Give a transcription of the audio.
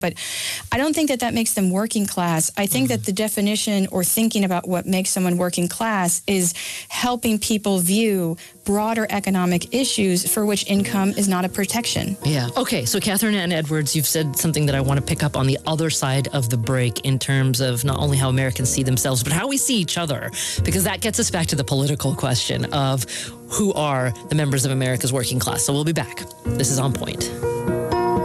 But I don't think that that makes them working class. I think that the definition or thinking about what makes someone working class is helping people view broader economic issues for which income is not a protection. Yeah. Okay, so Catherine Ann Edwards, you've said something that I want to pick up on the other side of the break in terms of not only how Americans see themselves, but how we see each other, because that gets us back to the political question of who are the members of America's working class. So we'll be back. This is On Point.